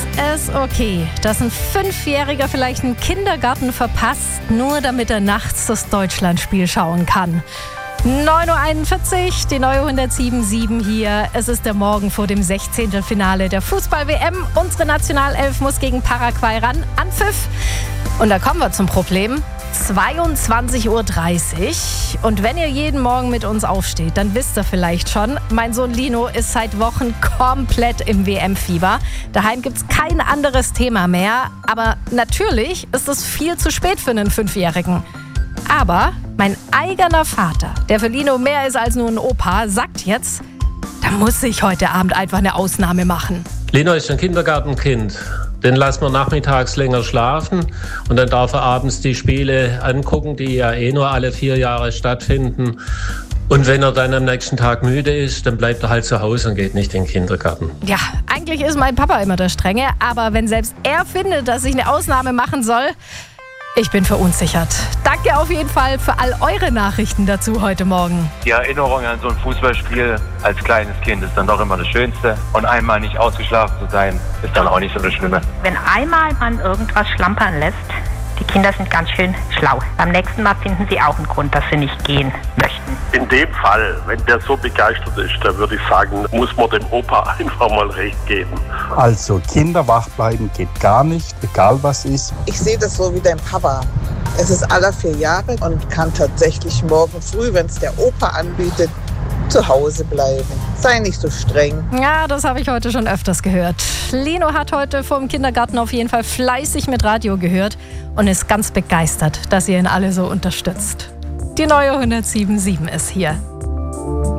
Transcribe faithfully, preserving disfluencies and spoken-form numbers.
es okay, dass ein Fünfjähriger vielleicht einen Kindergarten verpasst, nur damit er nachts das Deutschlandspiel schauen kann? neun Uhr einundvierzig, die neue hundertsieben Komma sieben hier. Es ist der Morgen vor dem sechzehnten Finale der Fußball-W M. Unsere Nationalelf muss gegen Paraguay ran. Anpfiff. Und da kommen wir zum Problem. zweiundzwanzig Uhr dreißig. Und wenn ihr jeden Morgen mit uns aufsteht, dann wisst ihr vielleicht schon, mein Sohn Lino ist seit Wochen komplett im W M-Fieber. Daheim gibt's kein anderes Thema mehr. Aber natürlich ist es viel zu spät für einen Fünfjährigen. Aber mein eigener Vater, der für Lino mehr ist als nur ein Opa, sagt jetzt, da muss ich heute Abend einfach eine Ausnahme machen. Lino ist ein Kindergartenkind. Den lassen wir nachmittags länger schlafen und dann darf er abends die Spiele angucken, die ja eh nur alle vier Jahre stattfinden. Und wenn er dann am nächsten Tag müde ist, dann bleibt er halt zu Hause und geht nicht in den Kindergarten. Ja, eigentlich ist mein Papa immer der Strenge, aber wenn selbst er findet, dass ich eine Ausnahme machen soll, ich bin verunsichert. Danke auf jeden Fall für all eure Nachrichten dazu heute Morgen. Die Erinnerung an so ein Fußballspiel als kleines Kind ist dann doch immer das Schönste. Und einmal nicht ausgeschlafen zu sein, ist dann auch nicht so das Schlimme. Wenn einmal man irgendwas schlampern lässt, die Kinder sind ganz schön schlau. Beim nächsten Mal finden sie auch einen Grund, dass sie nicht gehen möchten. In dem Fall, wenn der so begeistert ist, dann würde ich sagen, muss man dem Opa einfach mal recht geben. Also Kinder wach bleiben geht gar nicht, egal was ist. Ich sehe das so wie dein Papa. Es ist alle vier Jahre und kann tatsächlich morgen früh, wenn es der Opa anbietet, zu Hause bleiben. Sei nicht so streng. Ja, das habe ich heute schon öfters gehört. Lino hat heute vom Kindergarten auf jeden Fall fleißig mit Radio gehört und ist ganz begeistert, dass ihr ihn alle so unterstützt. Die neue hundertsieben Komma sieben ist hier.